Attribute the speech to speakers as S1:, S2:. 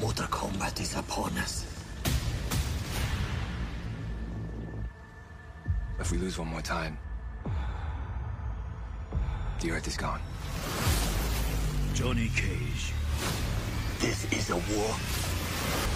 S1: Mortal Kombat is upon us.
S2: If we lose one more time, the Earth is gone.
S3: Johnny Cage.
S1: This is a war